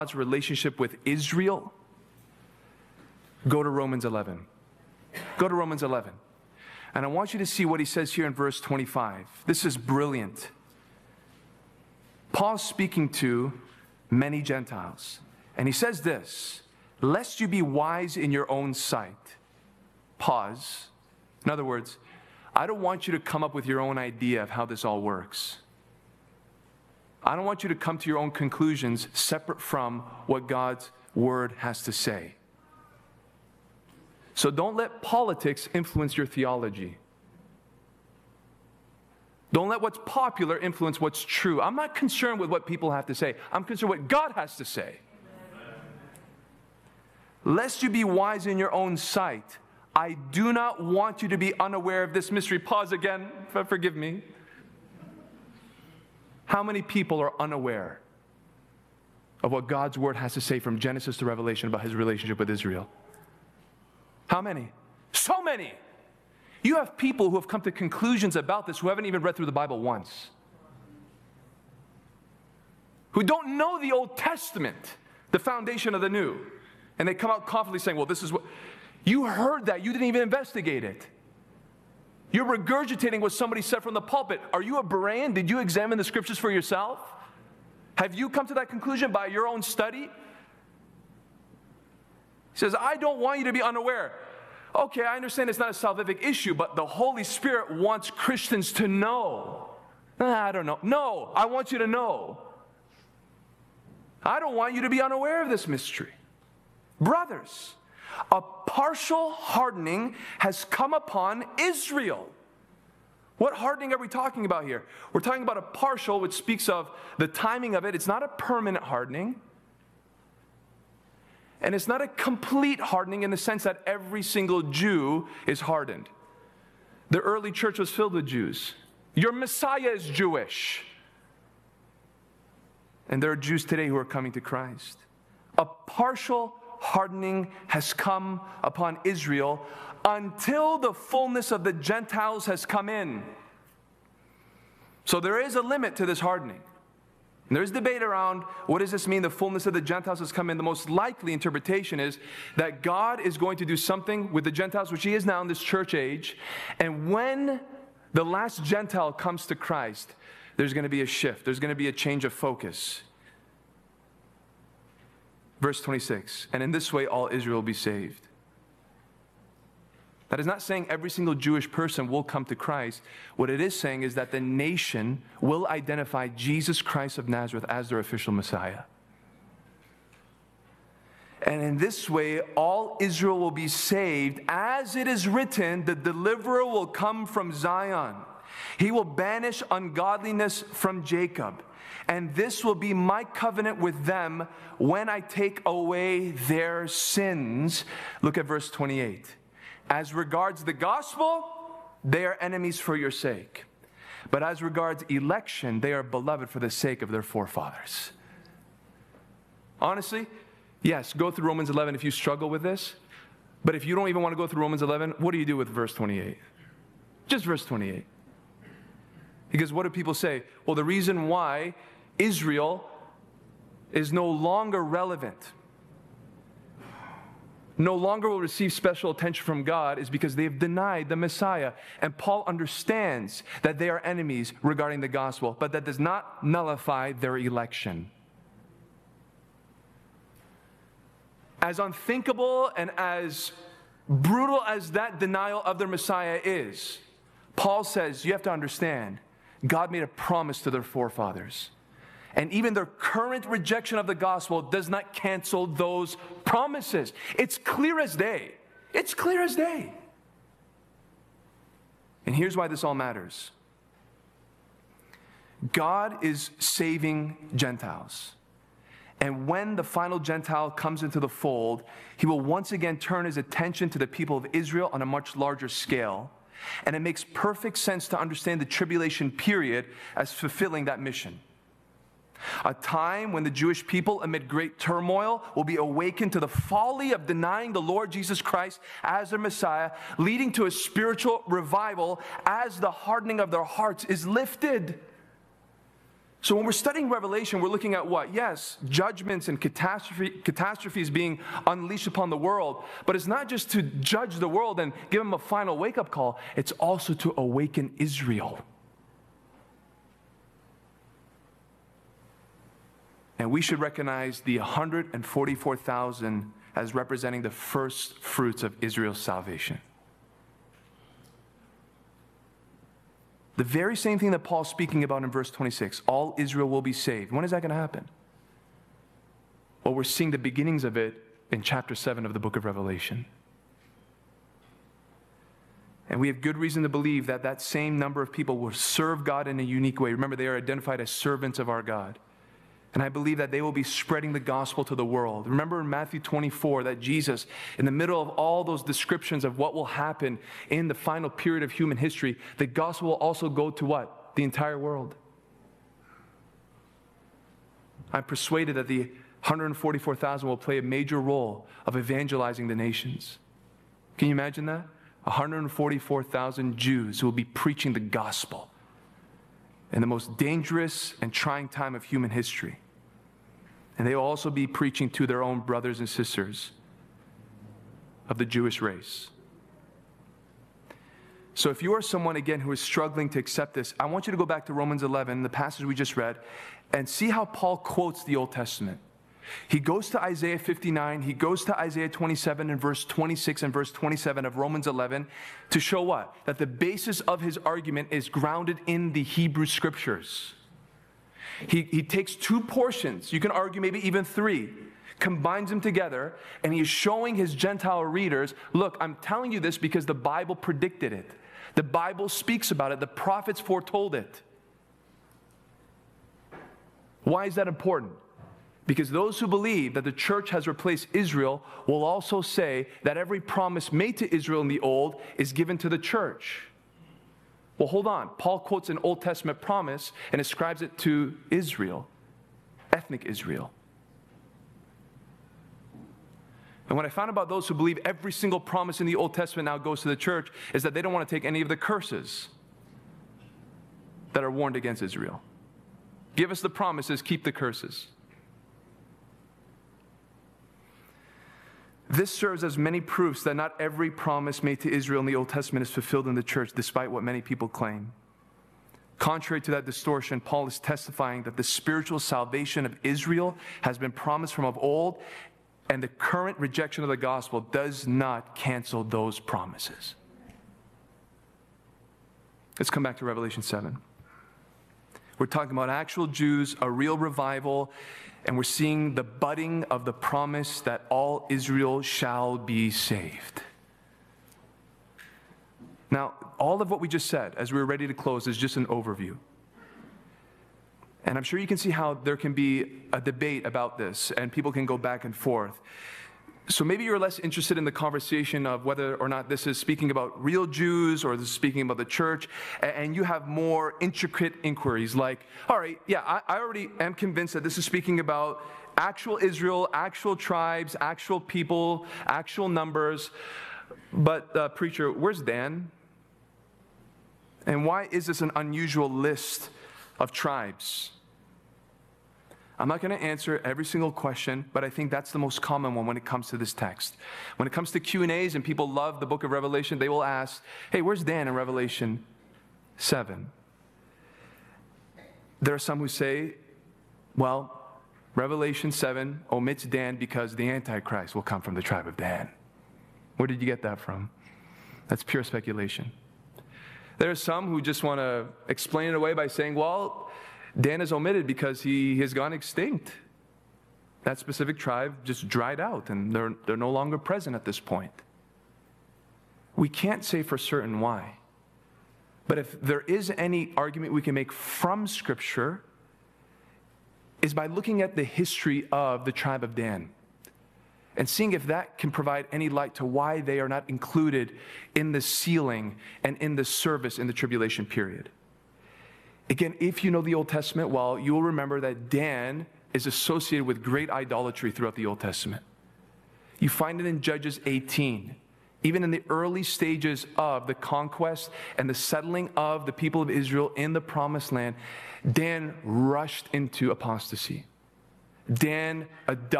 God's relationship with Israel, go to Romans 11. Go to Romans 11. And I want you to see what he says here in verse 25. This is brilliant. Paul's speaking to many Gentiles. And he says this, lest you be wise in your own sight. Pause. In other words, I don't want you to come up with your own idea of how this all works. I don't want you to come to your own conclusions separate from what God's word has to say. So don't let politics influence your theology. Don't let what's popular influence what's true. I'm not concerned with what people have to say. I'm concerned with what God has to say. Lest you be wise in your own sight, I do not want you to be unaware of this mystery. Pause again, forgive me. How many people are unaware of what God's word has to say from Genesis to Revelation about his relationship with Israel? How many? So many. You have people who have come to conclusions about this who haven't even read through the Bible once, who don't know the Old Testament, the foundation of the New, and they come out confidently saying, well, this is what... You heard that. You didn't even investigate it. You're regurgitating what somebody said from the pulpit. Are you a Berean? Did you examine the scriptures for yourself? Have you come to that conclusion by your own study? He says, I don't want you to be unaware. Okay, I understand it's not a salvific issue, but the Holy Spirit wants Christians to know. I don't know. No, I want you to know. I don't want you to be unaware of this mystery. Brothers, a partial hardening has come upon Israel. What hardening are we talking about here? We're talking about a partial, which speaks of the timing of it. It's not a permanent hardening. And it's not a complete hardening in the sense that every single Jew is hardened. The early church was filled with Jews. Your Messiah is Jewish. And there are Jews today who are coming to Christ. A partial hardening has come upon Israel until the fullness of the Gentiles has come in. So there is a limit to this hardening. And there's debate around what does this mean, the fullness of the Gentiles has come in. The most likely interpretation is that God is going to do something with the Gentiles, which he is now in this church age. And when the last Gentile comes to Christ, there's going to be a shift. There's going to be a change of focus. Verse 26, and in this way all Israel will be saved. That is not saying every single Jewish person will come to Christ. What it is saying is that the nation will identify Jesus Christ of Nazareth as their official Messiah. And in this way, all Israel will be saved. As it is written, the deliverer will come from Zion. He will banish ungodliness from Jacob. And this will be my covenant with them when I take away their sins. Look at verse 28. As regards the gospel, they are enemies for your sake. But as regards election, they are beloved for the sake of their forefathers. Honestly, yes, go through Romans 11 if you struggle with this. But if you don't even want to go through Romans 11, what do you do with verse 28? Just verse 28. Because what do people say? Well, the reason why Israel is no longer relevant, no longer will receive special attention from God is because they've denied the Messiah. And Paul understands that they are enemies regarding the gospel, but that does not nullify their election. As unthinkable and as brutal as that denial of their Messiah is, Paul says, you have to understand, God made a promise to their forefathers. And even their current rejection of the gospel does not cancel those promises. It's clear as day. It's clear as day. And here's why this all matters. God is saving Gentiles. And when the final Gentile comes into the fold, he will once again turn his attention to the people of Israel on a much larger scale. And it makes perfect sense to understand the tribulation period as fulfilling that mission. A time when the Jewish people, amid great turmoil, will be awakened to the folly of denying the Lord Jesus Christ as their Messiah, leading to a spiritual revival as the hardening of their hearts is lifted. So when we're studying Revelation, we're looking at what? Yes, judgments and catastrophes being unleashed upon the world, but it's not just to judge the world and give them a final wake-up call. It's also to awaken Israel. And we should recognize the 144,000 as representing the first fruits of Israel's salvation. The very same thing that Paul's speaking about in verse 26, all Israel will be saved. When is that going to happen? Well, we're seeing the beginnings of it in chapter 7 of the book of Revelation. And we have good reason to believe that that same number of people will serve God in a unique way. Remember, they are identified as servants of our God. And I believe that they will be spreading the gospel to the world. Remember in Matthew 24 that Jesus, in the middle of all those descriptions of what will happen in the final period of human history, the gospel will also go to what? The entire world. I'm persuaded that the 144,000 will play a major role of evangelizing the nations. Can you imagine that? 144,000 Jews who will be preaching the gospel in the most dangerous and trying time of human history. And they will also be preaching to their own brothers and sisters of the Jewish race. So if you are someone, again, who is struggling to accept this, I want you to go back to Romans 11, the passage we just read, and see how Paul quotes the Old Testament. He goes to Isaiah 59, he goes to Isaiah 27 and verse 26 and verse 27 of Romans 11 to show what? That the basis of his argument is grounded in the Hebrew Scriptures. He takes two portions, you can argue maybe even three, combines them together, and he's showing his Gentile readers, look, I'm telling you this because the Bible predicted it. The Bible speaks about it. The prophets foretold it. Why is that important? Because those who believe that the church has replaced Israel will also say that every promise made to Israel in the old is given to the church. Well, hold on. Paul quotes an Old Testament promise and ascribes it to Israel, ethnic Israel. And what I found about those who believe every single promise in the Old Testament now goes to the church is that they don't want to take any of the curses that are warned against Israel. Give us the promises, keep the curses. This serves as many proofs that not every promise made to Israel in the Old Testament is fulfilled in the church, despite what many people claim. Contrary to that distortion, Paul is testifying that the spiritual salvation of Israel has been promised from of old, and the current rejection of the gospel does not cancel those promises. Let's come back to Revelation 7. We're talking about actual Jews, a real revival, and we're seeing the budding of the promise that all Israel shall be saved. Now, all of what we just said, as we're ready to close, is just an overview. And I'm sure you can see how there can be a debate about this, and people can go back and forth. So maybe you're less interested in the conversation of whether or not this is speaking about real Jews or this is speaking about the church, and you have more intricate inquiries like, all right, yeah, I already am convinced that this is speaking about actual Israel, actual tribes, actual people, actual numbers, but preacher, where's Dan? And why is this an unusual list of tribes? I'm not going to answer every single question, but I think that's the most common one when it comes to this text. When it comes to Q&As and people love the book of Revelation, they will ask, hey, where's Dan in Revelation 7? There are some who say, well, Revelation 7 omits Dan because the Antichrist will come from the tribe of Dan. Where did you get that from? That's pure speculation. There are some who just want to explain it away by saying, well, Dan is omitted because he has gone extinct. That specific tribe just dried out, and they're no longer present at this point. We can't say for certain why. But if there is any argument we can make from Scripture, is by looking at the history of the tribe of Dan and seeing if that can provide any light to why they are not included in the sealing and in the service in the tribulation period. Again, if you know the Old Testament well, you will remember that Dan is associated with great idolatry throughout the Old Testament. You find it in Judges 18. even in the early stages of the conquest and the settling of the people of Israel in the Promised Land, Dan rushed into apostasy. Dan adopted